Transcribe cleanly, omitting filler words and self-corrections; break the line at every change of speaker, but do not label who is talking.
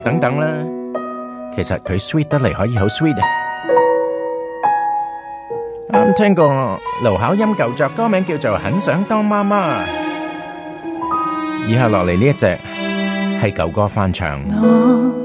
等等啦。其實佢 sweet 得嚟可以好 sweet 啊！啱聽過盧巧音舊作，歌名叫做《很想當媽媽》。以下落嚟呢一隻係舊歌翻唱。